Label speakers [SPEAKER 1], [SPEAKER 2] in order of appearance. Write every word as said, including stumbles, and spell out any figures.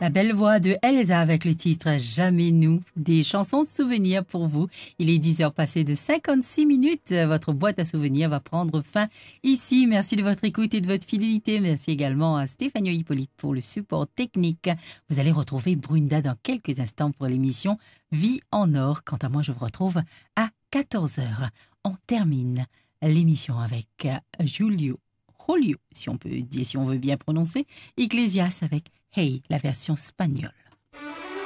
[SPEAKER 1] La belle voix de Elsa avec le titre Jamais nous, des chansons de souvenirs pour vous. Il est dix heures passées de cinquante-six minutes. Votre boîte à souvenirs va prendre fin ici. Merci de votre écoute et de votre fidélité. Merci également à Stéphanie Hippolyte pour le support technique. Vous allez retrouver Brunda dans quelques instants pour l'émission Vie en or. Quant à moi, je vous retrouve à quatorze heures. On termine l'émission avec Julio, Julio, si on peut dire, si on veut bien prononcer, Iglesias avec Hey, la version espagnole.